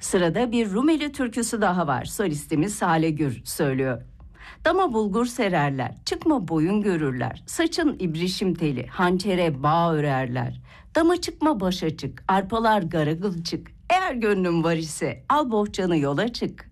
Sırada bir Rumeli türküsü daha var. Solistimiz Hale Gür söylüyor. Dama bulgur sererler, çıkma boyun görürler. Saçın ibrişim teli, hançere bağ örerler. Dama çıkma başa çık, arpalar garagıl çık. Eğer gönlün var ise al bohçanı yola çık.